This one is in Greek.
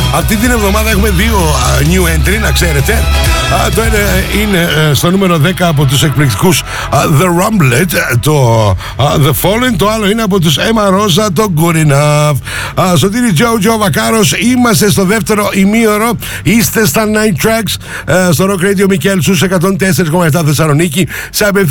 Αυτή την εβδομάδα έχουμε δύο new entry, να ξέρετε. Το ένα είναι στο νούμερο 10 από τους εκπληκτικούς The Rumblet, το The Fallen. Το άλλο είναι από τους Emma Rosa, το Good Enough. Σωτήρη Joe Βακάρος, είμαστε στο δεύτερο ημίωρο. Είστε στα Night Tracks στο Rock Radio Μικέλ στους 104,7 Θεσσαλονίκη.